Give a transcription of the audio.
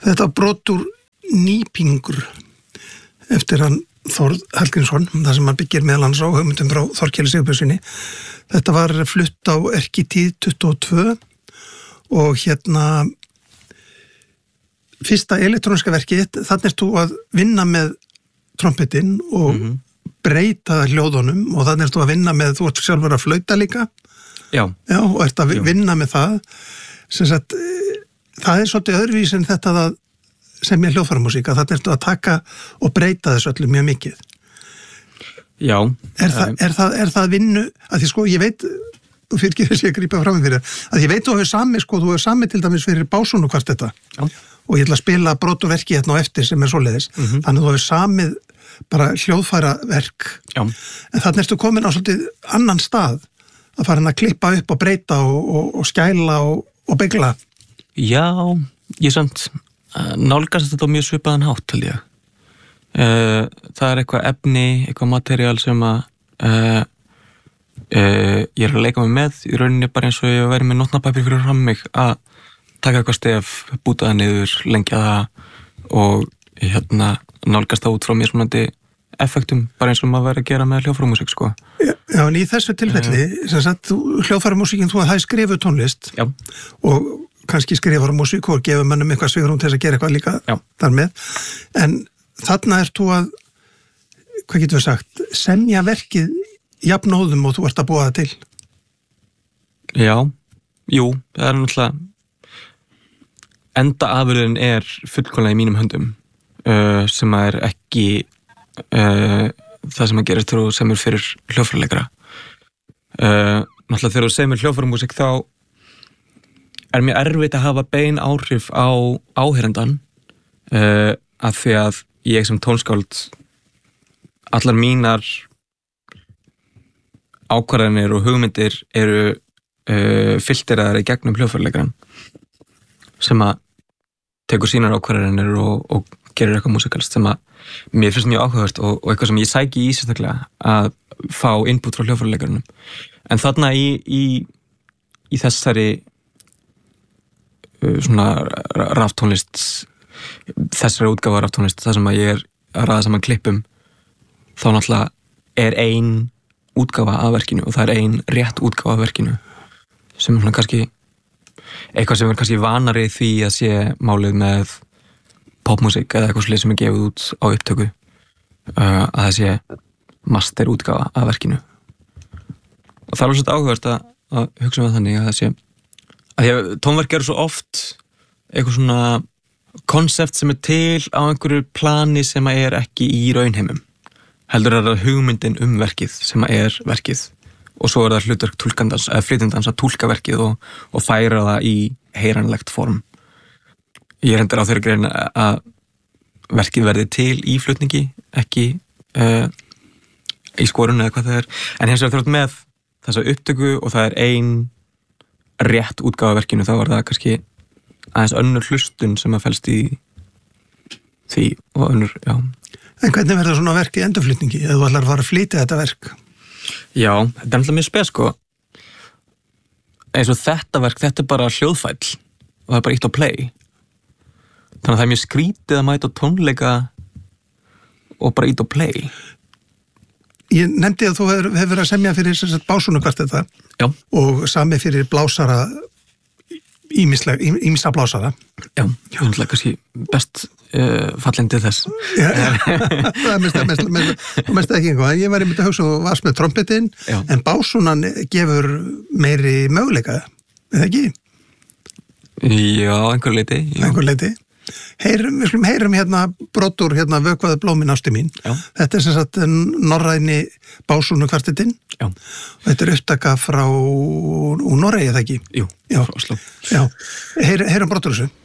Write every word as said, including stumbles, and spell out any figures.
Þetta brot úr Nýpingur eftir hann Þórð Hallgrímsson, það sem hann byggir meðal hans á hugmyndum frá Þorkeli Sigurbjörnssyni. Þetta var flutt á Erkitíð tuttugu og tvö og hérna fyrsta elektróniska verkið, þannig ert þú að vinna með trompetinn og mm-hmm. breyta hljóðunum og þannig ert þú að vinna með, þú ert sjálfur að flauta líka. Já. Já, og ert að Já. vinna með það. Sem sagt, það er svolítið öðruvís en þetta að sem er hljóðfæramúsík, að þetta ertu að taka og breyta þessu öllu mjög mikið. Já. Er, þa, er, það, er það vinnu, að því sko, ég veit, þú fyrir ekki þessi að grípa fram fyrir, að ég veit þú hefur sami, sko, þú hefur sami til dæmis fyrir Básúnu hvart þetta. Já. Og ég ætla að spila brot og verki hérna á eftir sem er svoleiðis. Mm-hmm. Þannig að þú hefur samið bara hljóðfæraverk. Já. En þannig ertu komin á svolítið annan stað að fara hann að klippa upp og breyta og, og, og skæla og, og begla. Já, ég samt nálgast þetta á mjög svipaðan hátt, held ég. Uh, það er eitthvað efni, eitthvað materiál sem að uh, uh, ég er að leika mig með, í rauninni bara eins og ég verið með nótnapapir fyrir fram mig að taka eitthvað stef, búta það niður, lengja það og hérna nálgast það út frá mismunandi effektum, bara eins og maður verið að gera með hljóðfæramúsík, sko. Já, já, en í þessu tilfelli, uh, sem sagt, hljóðfæramúsíkin, þú að það er skrifuð tónlist já. Og kannski skrifar músík og gefur mönnum eitthvað svigrúm til þess að gera eitthvað líka Já. Þar með. En þarna ert þú að, hvað getur við sagt, semja verkið jafnóðum og þú ert að búa það til. Já, jú, það er náttúrulega, enda afurðin er fullkomlega í mínum höndum, uh, sem er ekki uh, það sem að gerast þegar þú semur fyrir hljóðfæraleikara. Uh, náttúrulega þegar þú semur hljóðfæramúsík þá er mjög erfitt að hafa bein áhrif á áheyrandann uh, af því að ég sem tónskáld allar mínar ákvarðanir og hugmyndir eru uh, filteraðar í gegnum hljóðfæraleikarann sem að tekur sínar ákvarðanir og, og gerir eitthvað músikalist sem að mér finnst mjög áhugavert og, og eitthvað sem ég sæki í sérstaklega að fá input frá hljóðfæraleikaranum. En þarna í, í, í þessari svona raftónlist þessari útgáfa raftónlist þar sem að ég er að ræða saman klippum þá náttúrulega er ein útgáfa af verkinu og það er ein rétt útgáfa af verkinu sem er svona kannski eitthvað sem er kannski vanari því að sé málið með popmusík eða eitthvað slið sem er gefið út á upptöku uh, að það sé master útgáfa af verkinu og það er alveg svolítið áhugavert að, að hugsa með þannig að það sé að því að tónverk eru svo oft eitthvað svona konsept sem er til á einhverju plani sem er ekki í raunheimum. Heldur er það hugmyndin um verkið sem er verkið og svo er það hlutverk túlkandans eða flytjandans að túlka verkið og, og færa það í heyranlegt form. Ég er hendur á þeirri grein að verkið verði til í flutningi, ekki uh, í skorun eða hvað það er. En hins vegar þrótt með þessa upptöku og það er ein rétt útgáfa verkinu, þá var það kannski aðeins önnur hlustun sem að felst í því og önnur, já. En hvernig verður svona verk í endurflutningi eða þú ætlar að fara að flytja þetta verk? Já, þetta er alltaf mjög spes, sko. Eins og þetta verk, þetta er bara hljóðfæll og það er bara ítt á play. Þannig að það er mjög skrítið að mæta tónleika og bara ítt á play. Ég nefndi að þú hefur, hefur verið að semja fyrir Básúnu hvart þetta Já. Og sami fyrir blásara ímisla blásara. Já, ég er alltaf kannski best uh, fallin til þess. Já, það er mest, mest, mest, mest ekki einhvað. Ég var einmitt að hugsa og varst með trompetinn, en Básúnan gefur meiri möguleika, eða ekki? Já, einhver leiti. Já. Einhver leiti. Heyrum, við skulum heyrum hérna brotur hérna vökvaðu blómin ástu mín. Já. Þetta er sem sagt norræni Básúnu kvartettinn. Já. Og þetta er upptaka frá úr Noregi, eða ekki? Jú, Já. Frá Oslo. Já. Heyr, heyrum brotur þessu.